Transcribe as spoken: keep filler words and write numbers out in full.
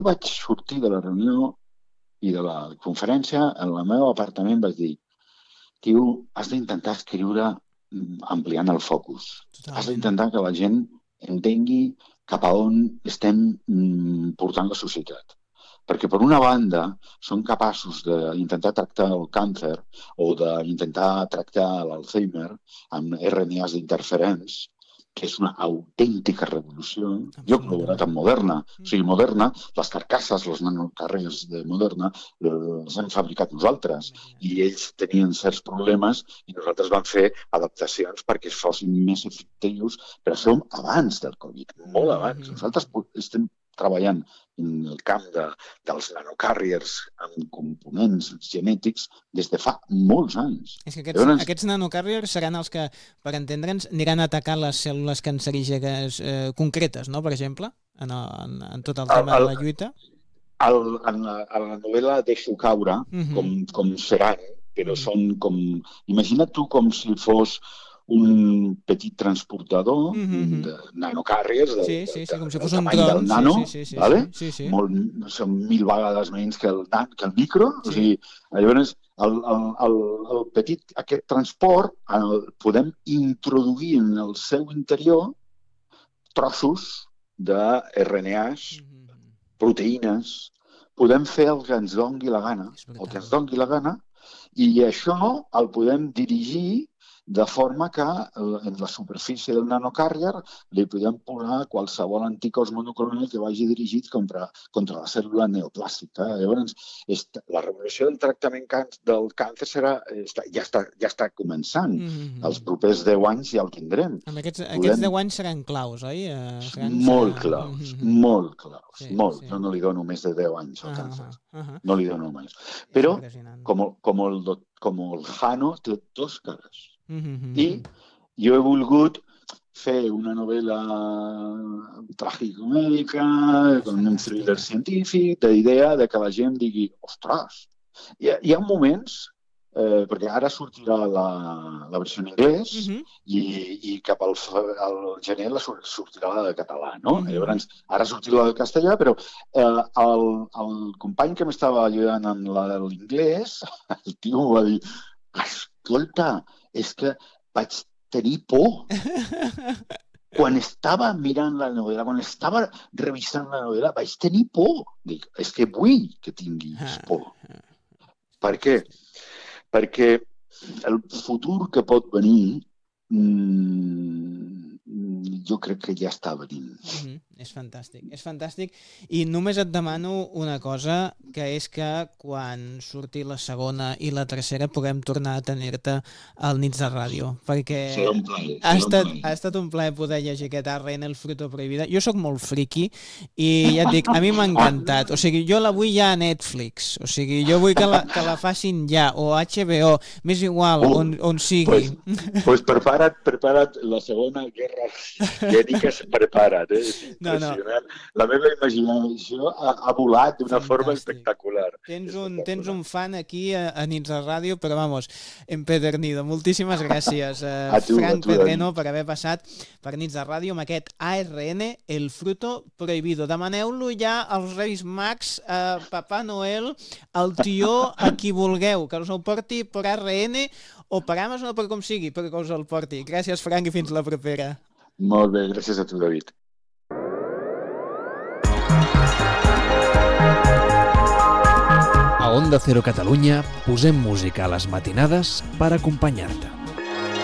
vaig sortir de la reunió i de la conferència, en el meu apartament vaig dir, tio, has d'intentar escriure ampliant el focus. Totalment. Has d'intentar que la gent entengui cap a on estem mm, portant la societat. Perquè, per una banda, són capaços d'intentar tractar el càncer o d'intentar tractar l'Alzheimer amb R N As d'interferents, que és una autèntica revolució. Jo he col·laborat amb Moderna. O sigui, Moderna, les carcasses, les nanocarreres de Moderna, les hem fabricat nosaltres. I ells tenien certs problemes i nosaltres vam fer adaptacions perquè fossin més efectius, però som abans del Covid, molt abans. Nosaltres estem treballant en el camp de, dels nanocarriers amb components genètics des de fa molts anys. És que aquests, Llavors, aquests nanocarriers seran els que, per entendre'ns, aniran a atacar les cèl·lules cancerígenes eh, concretes, no?, per exemple, en, en, en tot el tema el, el, de la lluita? El, en, la, en la novel·la deixo caure uh-huh. com, com seran, però uh-huh. són com... Imagina't tu com si fos un petit transportador mm-hmm. de nanocarriers de, sí, sí, sí, de, com si de, fos del un tamany tron, del nano, sí, sí, sí, vale? sí, sí. Molt, són mil vegades menys que el, que el micro. Sí. O sigui, llavors, el, el, el, el petit, aquest transport, el, podem introduir en el seu interior trossos de R N As, mm-hmm. proteïnes, podem fer el que ens doni la gana, el que ens doni la gana, i això el podem dirigir de forma que en la superfície del nanocarrier li podem posar qualsevol anticòs monoclonal que vagi dirigit contra, contra la cèl·lula neoplàstica. Llavors, la revolució del tractament del càncer serà, ja, està, ja està començant. Mm-hmm. Els propers deu anys ja el tindrem. Amb aquests, Podem... aquests deu anys seran claus, oi? Seran... Molt claus, mm-hmm. molt claus, sí, molt. Sí. Jo no li dono més de deu anys al uh-huh, càncer. Uh-huh. No li dono més. Però, com, com, el, com el Jano, té dos cares. Mm-hmm. I jo he volgut fer una novel·la tragicomèdica, con un thriller científic, d'idea de que la gent digui, ostres, hi ha, hi ha moments, eh, perquè ara sortirà la, la versió en anglès mm-hmm. i, i cap al, al gener la sortirà la de català, no? Mm-hmm. Llavors, ara sortirà la de castellà, però eh, el, el company que m'estava ajudant en la de l'inglès, el tio va dir, escolta, és que vaig tenir por. Quan estava mirant la novel·la, quan estava revisant la novel·la, vaig tenir por. Dic, és que vull que tinguis por. Per què? Perquè el futur que pot venir, mmm, jo crec que ja està venint. Mm-hmm. És fantàstic, és fantàstic. I només et demano una cosa, que és que quan surti la segona i la tercera puguem tornar a tenir-te al Nits de Ràdio, perquè serà un plaer, ha, estat, un ha estat un plaer poder llegir aquest A R N, el fruto prohibido. Jo sóc molt friki i ja et dic, a mi m'ha encantat. O sigui, jo la vull ja a Netflix. O sigui, jo vull que la, que la facin ja, o a H B O, m'és igual, oh, on, on sigui. Pues, pues prepara't, prepara't, la segona guerra gènica s'ha preparat, eh? No, no. La meva imaginació ha, ha volat d'una forma espectacular. Tens un, tens un fan aquí a, a Nits de Ràdio, però vamos, empedernido. Moltíssimes gràcies, eh, tu, Frank tu, Pedreno, per haver passat per Nits de Ràdio amb aquest A R N, el fruto prohibido. Demaneu-lo ja als Reis Mags, a Papà Noel, al tió, a qui vulgueu, que us el porti per A R N o per Amazon o per com sigui, perquè us el porti. Gràcies, Frank, i fins la propera. Molt bé, gràcies a tu, David. A Onda Cero Catalunya posem música a les matinades per acompanyar-te.